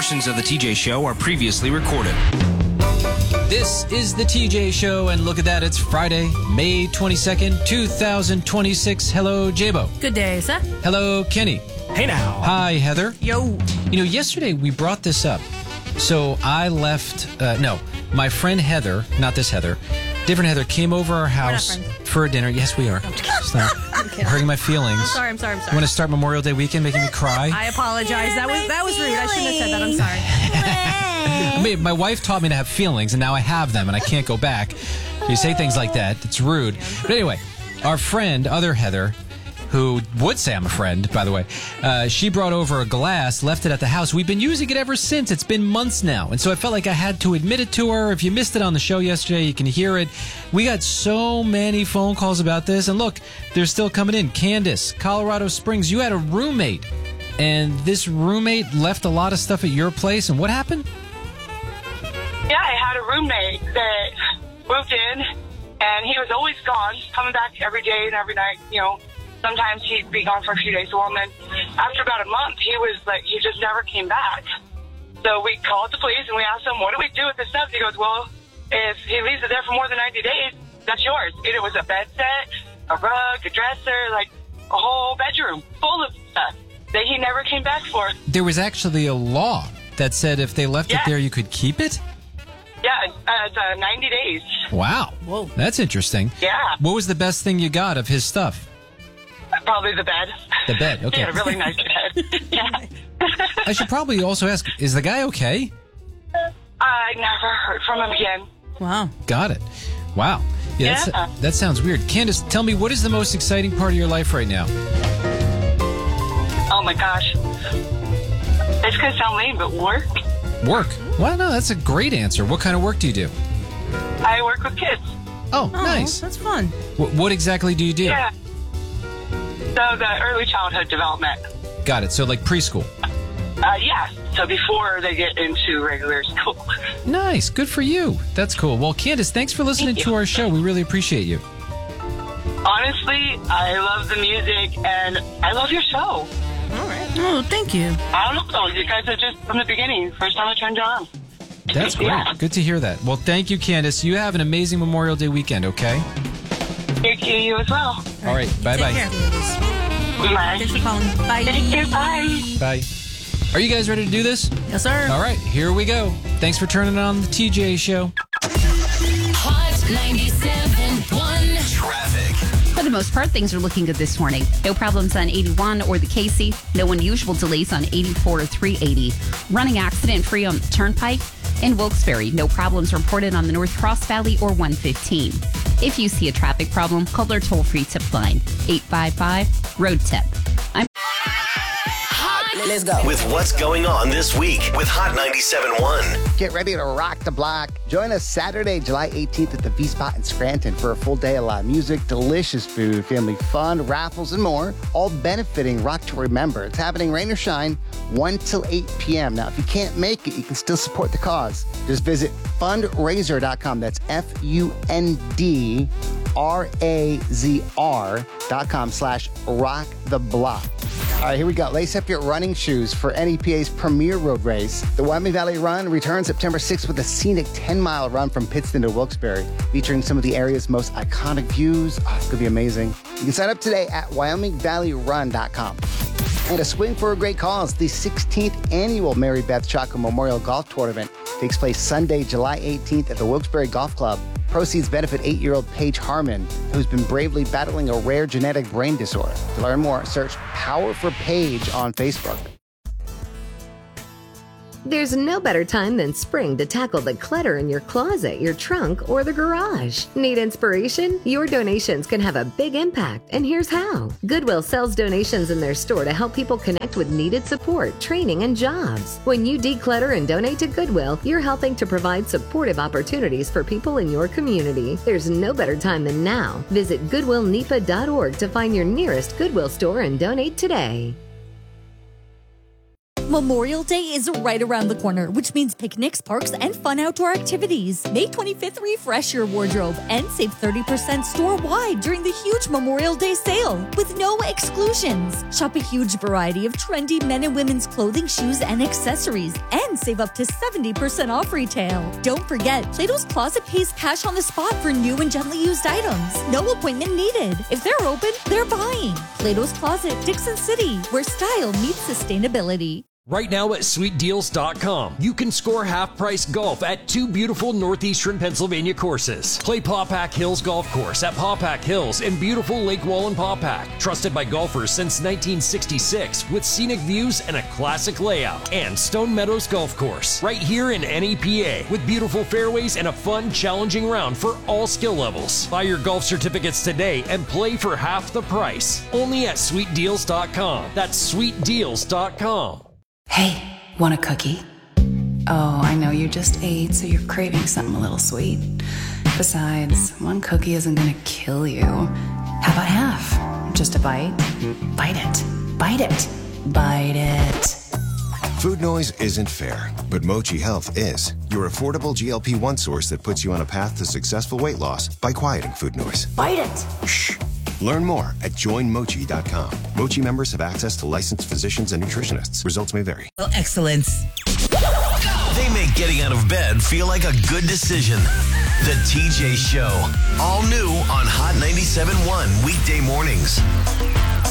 Portions of the TJ Show are previously recorded. This is the TJ Show, and look at that, it's Friday, May 22nd, 2026. Hello, Jabo. Good day, sir. Hello, Kenny. Hey now. Hi, Heather. Yo. You know, yesterday we brought this up. So I left, my friend Heather, not this Heather, different Heather, came over our house for a dinner. Yes, we are. Stop. Hurting my feelings. I'm sorry. You want to start Memorial Day weekend making me cry? I apologize. That was rude. I shouldn't have said that. I'm sorry. I mean, my wife taught me to have feelings, and now I have them, and I can't go back. So you say things like that. It's rude. But anyway, our friend, other Heather, who would say I'm a friend, by the way, she brought over a glass, left it at the house. We've been using it ever since. It's been months now. And so I felt like I had to admit it to her. If you missed it on the show yesterday, you can hear it. We got so many phone calls about this. And look, they're still coming in. Candace, Colorado Springs, you had a roommate. And this roommate left a lot of stuff at your place. And what happened? Yeah, I had a roommate that moved in, and he was always gone, coming back every day and every night, you know. Sometimes he'd be gone for a few days. Well, and then after about a month, he just never came back. So we called the police and we asked him, what do we do with this stuff? He goes, well, if he leaves it there for more than 90 days, that's yours. It was a bed set, a rug, a dresser, like a whole bedroom full of stuff that he never came back for. There was actually a law that said if they left it there, you could keep it? Yeah, it's 90 days. Wow. Whoa. That's interesting. Yeah. What was the best thing you got of his stuff? Probably the bed. The bed, okay. He had a really nice bed. Yeah. I should probably also ask, is the guy okay? I never heard from him again. Wow. Got it. Wow. Yeah. That sounds weird. Candace, tell me, what is the most exciting part of your life right now? Oh, my gosh. It's going to sound lame, but work. Work? Well, no, that's a great answer. What kind of work do you do? I work with kids. Oh, nice. That's fun. What exactly do you do? Yeah. So the early childhood development. Got it. So like preschool. Yeah. So before they get into regular school. Nice. Good for you. That's cool. Well, Candace, thanks for listening to our show. We really appreciate you. Honestly, I love the music and I love your show. All right. Oh, thank you. I don't know. You guys are just from the beginning. First time I turned you on. That's great. Yeah. Good to hear that. Well, thank you, Candace. You have an amazing Memorial Day weekend, okay? Thank you. You as well. All right. Bye-bye. Take care. Bye. Thanks for calling. Bye. Thank you. Bye. Bye. Are you guys ready to do this? Yes, sir. All right. Here we go. Thanks for turning on the TJ Show. Hot 97.1 Traffic. For the most part, things are looking good this morning. No problems on 81 or the Casey. No unusual delays on 84 or 380. Running accident-free on the Turnpike. In Wilkes-Barre, no problems reported on the North Cross Valley or 115. If you see a traffic problem, call our toll-free tip line, 855-ROAD-TIP. Let's go. With what's going on this week with Hot 97.1. Get ready to rock the block. Join us Saturday, July 18th at the V-Spot in Scranton for a full day of live music, delicious food, family fun, raffles, and more, all benefiting Rock to Remember. It's happening rain or shine, 1 till 8 p.m. Now, if you can't make it, you can still support the cause. Just visit fundraiser.com. That's FUNDRAZR.com/rock-the-block. All right, here we go. Lace up your running shoes for NEPA's premier road race. The Wyoming Valley Run returns September 6th with a scenic 10-mile run from Pittston to Wilkes-Barre, featuring some of the area's most iconic views. Oh, it's going to be amazing. You can sign up today at WyomingValleyRun.com. And a swing for a great cause. The 16th annual Mary Beth Chaco Memorial Golf Tournament takes place Sunday, July 18th at the Wilkes-Barre Golf Club. Proceeds benefit 8-year-old Paige Harmon, who's been bravely battling a rare genetic brain disorder. To learn more, search Power for Paige on Facebook. There's no better time than spring to tackle the clutter in your closet, your trunk, or the garage. Need inspiration? Your donations can have a big impact, and here's how. Goodwill sells donations in their store to help people connect with needed support, training, and jobs. When you declutter and donate to Goodwill, you're helping to provide supportive opportunities for people in your community. There's no better time than now. Visit goodwillnepa.org to find your nearest Goodwill store and donate today. Memorial Day is right around the corner, which means picnics, parks, and fun outdoor activities. May 25th, refresh your wardrobe and save 30% store-wide during the huge Memorial Day sale with no exclusions. Shop a huge variety of trendy men and women's clothing, shoes, and accessories and save up to 70% off retail. Don't forget, Plato's Closet pays cash on the spot for new and gently used items. No appointment needed. If they're open, they're buying. Plato's Closet, Dixon City, where style meets sustainability. Right now at sweetdeals.com, you can score half-price golf at 2 beautiful northeastern Pennsylvania courses. Play Paupack Hills Golf Course at Paupack Hills in beautiful Lake Wallen Paupack. Trusted by golfers since 1966 with scenic views and a classic layout. And Stone Meadows Golf Course, right here in NEPA, with beautiful fairways and a fun, challenging round for all skill levels. Buy your golf certificates today and play for half the price. Only at sweetdeals.com. That's sweetdeals.com. Hey, want a cookie? Oh, I know you just ate, so you're craving something a little sweet. Besides, one cookie isn't gonna kill you. How about half? Just a bite? Bite it. Bite it. Bite it. Food noise isn't fair, but Mochi Health is. Your affordable GLP-1 source that puts you on a path to successful weight loss by quieting food noise. Bite it. Shh. Learn more at joinmochi.com. Mochi members have access to licensed physicians and nutritionists. Results may vary. Well, excellence. They make getting out of bed feel like a good decision. The TJ Show. All new on Hot 97.1 weekday mornings.